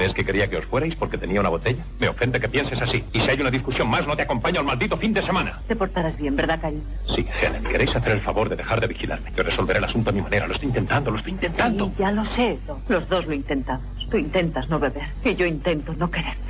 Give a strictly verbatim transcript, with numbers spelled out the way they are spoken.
¿Crees que quería que os fuerais porque tenía una botella? Me ofende que pienses así. Y si hay una discusión más, no te acompaño al maldito fin de semana. Te portarás bien, ¿verdad, cariño? Sí, Helen, queréis hacer el favor de dejar de vigilarme. Yo resolveré el asunto a mi manera. Lo estoy intentando, lo estoy intentando. Sí, ya lo sé. Los dos lo intentamos. Tú intentas no beber y yo intento no quererte.